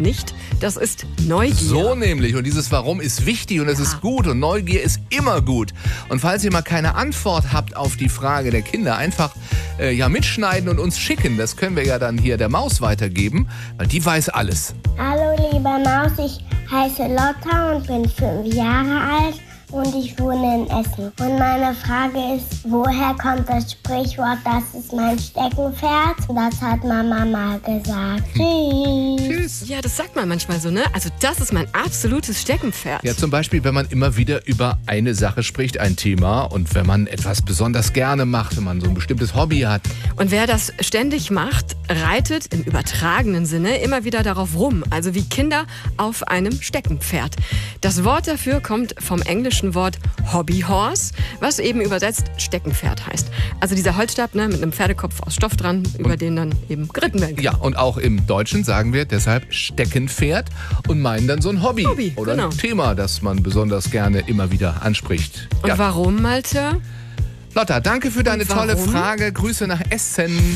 nicht. Das ist Neugier. So nämlich. Und dieses Warum ist wichtig und es ist gut und Neugier ist immer gut. Und falls ihr mal keine Antwort habt auf die Frage der Kinder, einfach mitschneiden und uns schicken. Das können wir ja dann hier der Maus weitergeben, weil die weiß alles. Hallo liebe Maus, ich heiße Lotta und bin 5 Jahre alt und ich wohne in Essen. Und meine Frage ist, woher kommt das Sprichwort, das ist mein Steckenpferd? Das hat Mama mal gesagt. Tschüss. Ja, das sagt man manchmal so, ne? Also das ist mein absolutes Steckenpferd. Ja, zum Beispiel, wenn man immer wieder über eine Sache spricht, ein Thema, und wenn man etwas besonders gerne macht, wenn man so ein bestimmtes Hobby hat. Und wer das ständig macht, reitet im übertragenen Sinne immer wieder darauf rum. Also wie Kinder auf einem Steckenpferd. Das Wort dafür kommt vom englischen Wort Hobbyhorse, was eben übersetzt Steckenpferd heißt. Also dieser Holzstab, ne, mit einem Pferdekopf aus Stoff dran, über den dann eben geritten werden kann. Ja, und auch im Deutschen sagen wir deshalb Steckenpferd und meinen dann so ein Hobby oder genau. ein Thema, das man besonders gerne immer wieder anspricht. Und warum, Malte? Lotta, danke für deine tolle Frage. Grüße nach Essen.